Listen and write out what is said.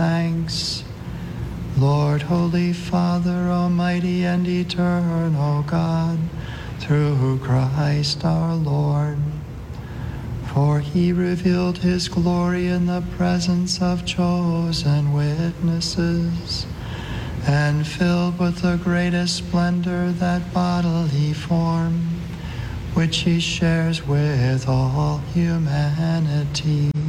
thanks. Lord, Holy Father, Almighty and eternal God, through Christ our Lord. For he revealed his glory in the presence of chosen witnesses, and filled with the greatest splendor that bodily form, which he shares with all humanity.